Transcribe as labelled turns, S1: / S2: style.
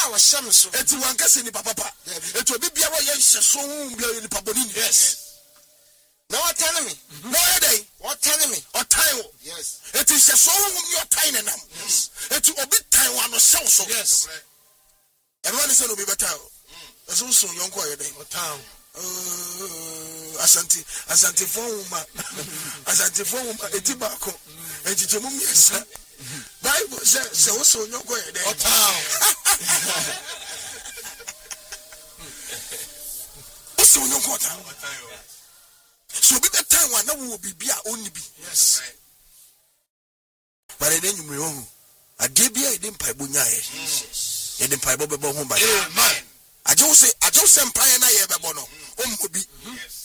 S1: was some so.
S2: Eti wankase ni papa. Eti obi bia wo ye hye so hu bia ni paboni ni.
S1: Yes. Now what telling me?
S2: No day.
S1: What telling me?
S2: Or time.
S1: Yes.
S2: Eti hye so hu your time nam. Eti obi time wa no sew so.
S1: Yes.
S2: Everyone say no be better. Eso so yonko ye dey.
S1: Town.
S2: Asante foma eti baako enti chemu miesa Bible says so so nyoko ye dey so nyoko ta so bi the time wa na wo bibia oni bi.
S1: Yes.
S2: But then you know ade bia e dem paibo nyae e dem paibo bebo ho ba.
S1: Amen.
S2: I just say empire na ye bebo no o mo bi.
S1: Yes.